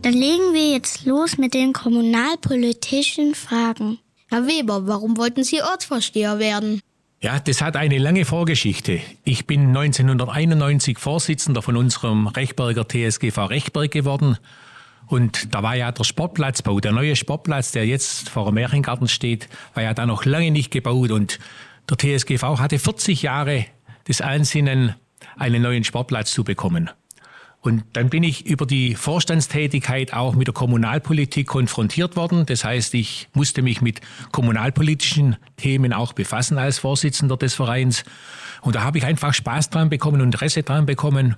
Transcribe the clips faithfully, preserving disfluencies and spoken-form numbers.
Dann legen wir jetzt los mit den kommunalpolitischen Fragen. Herr Weber, warum wollten Sie Ortsvorsteher werden? Ja, das hat eine lange Vorgeschichte. Ich bin neunzehnhunderteinundneunzig Vorsitzender von unserem Rechberger T S G V Rechberg geworden. Und da war ja der Sportplatzbau, der neue Sportplatz, der jetzt vor dem Märchengarten steht, war ja da noch lange nicht gebaut. Und der T S G V hatte vierzig Jahre das Ansinnen, einen neuen Sportplatz zu bekommen. Und dann bin ich über die Vorstandstätigkeit auch mit der Kommunalpolitik konfrontiert worden. Das heißt, ich musste mich mit kommunalpolitischen Themen auch befassen als Vorsitzender des Vereins. Und da habe ich einfach Spaß dran bekommen und Interesse dran bekommen.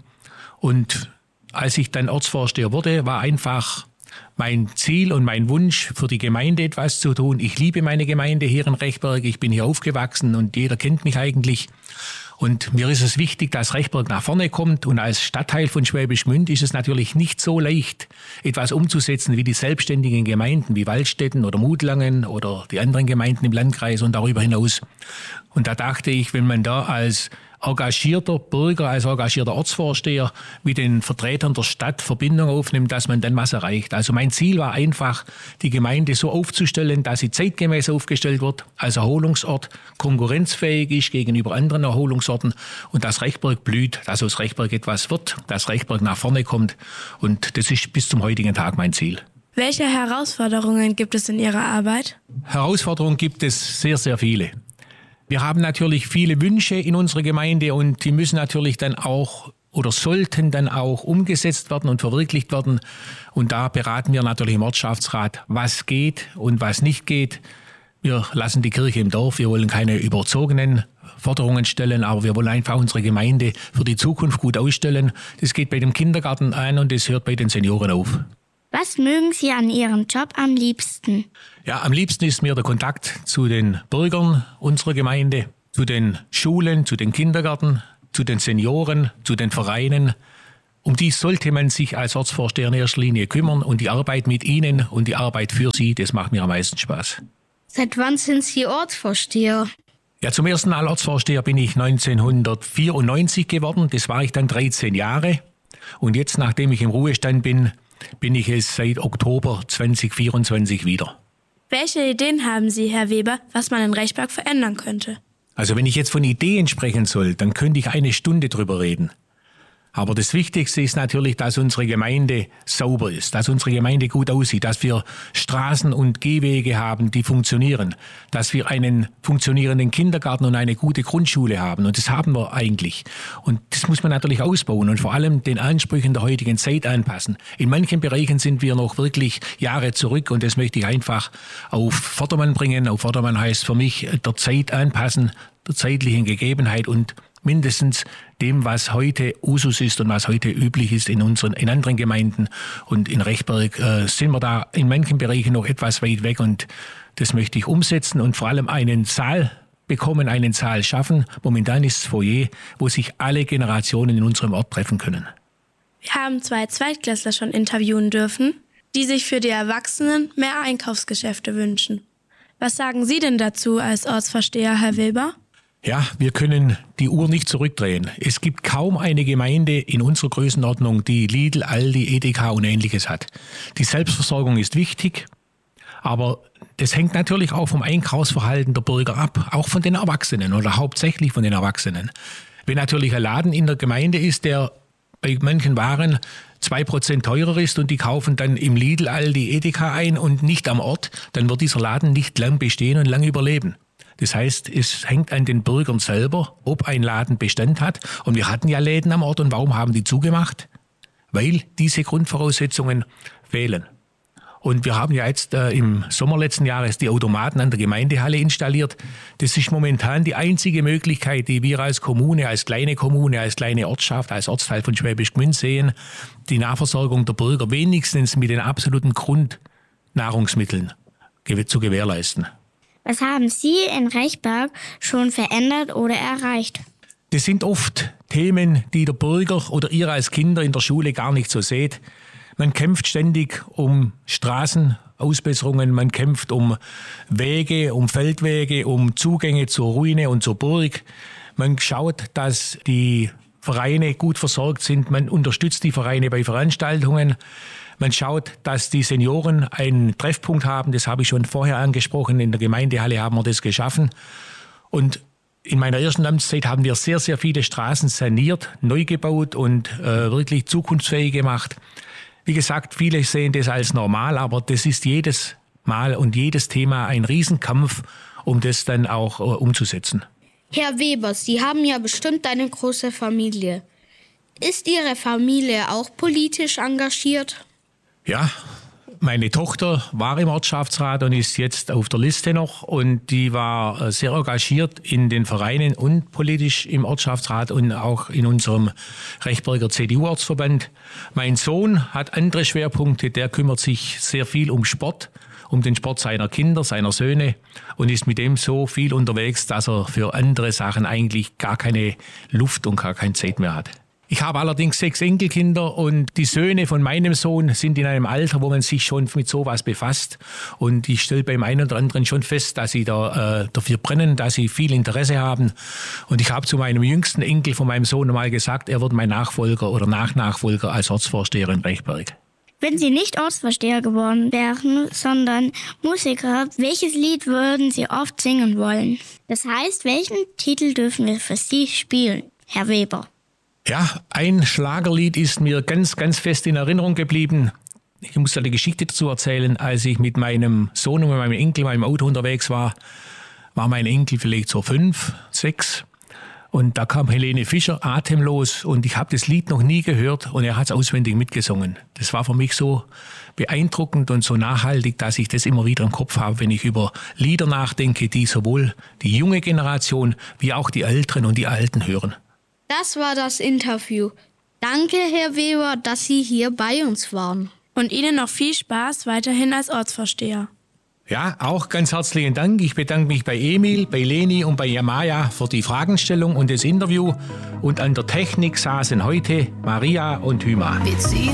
Und als ich dann Ortsvorsteher wurde, war einfach mein Ziel und mein Wunsch, für die Gemeinde etwas zu tun. Ich liebe meine Gemeinde hier in Rechberg. Ich bin hier aufgewachsen und jeder kennt mich eigentlich. Und mir ist es wichtig, dass Rechberg nach vorne kommt. Und als Stadtteil von Schwäbisch Gmünd ist es natürlich nicht so leicht, etwas umzusetzen wie die selbstständigen Gemeinden wie Waldstätten oder Mutlangen oder die anderen Gemeinden im Landkreis und darüber hinaus. Und da dachte ich, wenn man da als engagierter Bürger, als engagierter Ortsvorsteher mit den Vertretern der Stadt Verbindung aufnimmt, dass man dann was erreicht. Also mein Ziel war einfach, die Gemeinde so aufzustellen, dass sie zeitgemäß aufgestellt wird, als Erholungsort konkurrenzfähig ist gegenüber anderen Erholungsorten und dass Rechberg blüht, dass aus Rechberg etwas wird, dass Rechberg nach vorne kommt. Und das ist bis zum heutigen Tag mein Ziel. Welche Herausforderungen gibt es in Ihrer Arbeit? Herausforderungen gibt es sehr, sehr viele. Wir haben natürlich viele Wünsche in unserer Gemeinde und die müssen natürlich dann auch oder sollten dann auch umgesetzt werden und verwirklicht werden. Und da beraten wir natürlich im Ortschaftsrat, was geht und was nicht geht. Wir lassen die Kirche im Dorf, wir wollen keine überzogenen Forderungen stellen, aber wir wollen einfach unsere Gemeinde für die Zukunft gut ausstellen. Das geht bei dem Kindergarten an und das hört bei den Senioren auf. Was mögen Sie an Ihrem Job am liebsten? Ja, am liebsten ist mir der Kontakt zu den Bürgern unserer Gemeinde, zu den Schulen, zu den Kindergärten, zu den Senioren, zu den Vereinen. Um die sollte man sich als Ortsvorsteher in erster Linie kümmern und die Arbeit mit ihnen und die Arbeit für sie, das macht mir am meisten Spaß. Seit wann sind Sie Ortsvorsteher? Ja, zum ersten Mal Ortsvorsteher bin ich neunzehnhundertvierundneunzig geworden. Das war ich dann dreizehn Jahre. Und jetzt, nachdem ich im Ruhestand bin, bin ich es seit Oktober zweitausendvierundzwanzig wieder. Welche Ideen haben Sie, Herr Weber, was man in Rechberg verändern könnte? Also wenn ich jetzt von Ideen sprechen soll, dann könnte ich eine Stunde drüber reden. Aber das Wichtigste ist natürlich, dass unsere Gemeinde sauber ist, dass unsere Gemeinde gut aussieht, dass wir Straßen und Gehwege haben, die funktionieren, dass wir einen funktionierenden Kindergarten und eine gute Grundschule haben. Und das haben wir eigentlich. Und das muss man natürlich ausbauen und vor allem den Ansprüchen der heutigen Zeit anpassen. In manchen Bereichen sind wir noch wirklich Jahre zurück und das möchte ich einfach auf Vordermann bringen. Auf Vordermann heißt für mich der Zeit anpassen, der zeitlichen Gegebenheit und mindestens dem, was heute Usus ist und was heute üblich ist in unseren, in anderen Gemeinden. Und in Rechberg äh, sind wir da in manchen Bereichen noch etwas weit weg und das möchte ich umsetzen und vor allem einen Saal bekommen, einen Saal schaffen. Momentan ist das Foyer, wo sich alle Generationen in unserem Ort treffen können. Wir haben zwei Zweitklässler schon interviewen dürfen, die sich für die Erwachsenen mehr Einkaufsgeschäfte wünschen. Was sagen Sie denn dazu als Ortsvorsteher, Herr Weber? Ja, wir können die Uhr nicht zurückdrehen. Es gibt kaum eine Gemeinde in unserer Größenordnung, die Lidl, Aldi, Edeka und Ähnliches hat. Die Selbstversorgung ist wichtig, aber das hängt natürlich auch vom Einkaufsverhalten der Bürger ab, auch von den Erwachsenen oder hauptsächlich von den Erwachsenen. Wenn natürlich ein Laden in der Gemeinde ist, der bei manchen Waren zwei Prozent teurer ist und die kaufen dann im Lidl, Aldi, Edeka ein und nicht am Ort, dann wird dieser Laden nicht lang bestehen und lang überleben. Das heißt, es hängt an den Bürgern selber, ob ein Laden Bestand hat. Und wir hatten ja Läden am Ort und warum haben die zugemacht? Weil diese Grundvoraussetzungen fehlen. Und wir haben ja jetzt äh, im Sommer letzten Jahres die Automaten an der Gemeindehalle installiert. Das ist momentan die einzige Möglichkeit, die wir als Kommune, als kleine Kommune, als kleine Ortschaft, als Ortsteil von Schwäbisch Gmünd sehen, die Nahversorgung der Bürger wenigstens mit den absoluten Grundnahrungsmitteln zu gewährleisten. Was haben Sie in Rechberg schon verändert oder erreicht? Das sind oft Themen, die der Bürger oder ihr als Kinder in der Schule gar nicht so seht. Man kämpft ständig um Straßenausbesserungen, man kämpft um Wege, um Feldwege, um Zugänge zur Ruine und zur Burg. Man schaut, dass die Vereine gut versorgt sind, man unterstützt die Vereine bei Veranstaltungen. Man schaut, dass die Senioren einen Treffpunkt haben. Das habe ich schon vorher angesprochen. In der Gemeindehalle haben wir das geschaffen. Und in meiner ersten Amtszeit haben wir sehr, sehr viele Straßen saniert, neu gebaut und äh, wirklich zukunftsfähig gemacht. Wie gesagt, viele sehen das als normal, aber das ist jedes Mal und jedes Thema ein Riesenkampf, um das dann auch äh, umzusetzen. Herr Weber, Sie haben ja bestimmt eine große Familie. Ist Ihre Familie auch politisch engagiert? Ja, meine Tochter war im Ortschaftsrat und ist jetzt auf der Liste noch. Und die war sehr engagiert in den Vereinen und politisch im Ortschaftsrat und auch in unserem Rechberger C D U-Ortsverband. Mein Sohn hat andere Schwerpunkte. Der kümmert sich sehr viel um Sport, um den Sport seiner Kinder, seiner Söhne und ist mit dem so viel unterwegs, dass er für andere Sachen eigentlich gar keine Luft und gar keine Zeit mehr hat. Ich habe allerdings sechs Enkelkinder und die Söhne von meinem Sohn sind in einem Alter, wo man sich schon mit sowas befasst. Und ich stelle beim einen oder anderen schon fest, dass sie da äh, dafür brennen, dass sie viel Interesse haben. Und ich habe zu meinem jüngsten Enkel von meinem Sohn mal gesagt, er wird mein Nachfolger oder Nachnachfolger als Ortsvorsteher in Rechberg. Wenn Sie nicht Ortsvorsteher geworden wären, sondern Musiker, welches Lied würden Sie oft singen wollen? Das heißt, welchen Titel dürfen wir für Sie spielen, Herr Weber? Ja, ein Schlagerlied ist mir ganz, ganz fest in Erinnerung geblieben. Ich muss eine Geschichte dazu erzählen. Als ich mit meinem Sohn und mit meinem Enkel in meinem Auto unterwegs war, war mein Enkel vielleicht so fünf, sechs. Und da kam Helene Fischer, Atemlos. Und ich habe das Lied noch nie gehört und er hat es auswendig mitgesungen. Das war für mich so beeindruckend und so nachhaltig, dass ich das immer wieder im Kopf habe, wenn ich über Lieder nachdenke, die sowohl die junge Generation wie auch die Älteren und die Alten hören. Das war das Interview. Danke, Herr Weber, dass Sie hier bei uns waren. Und Ihnen noch viel Spaß weiterhin als Ortsvorsteher. Ja, auch ganz herzlichen Dank. Ich bedanke mich bei Emil, bei Leni und bei Jamaya für die Fragestellung und das Interview. Und an der Technik saßen heute Maria und Hüma.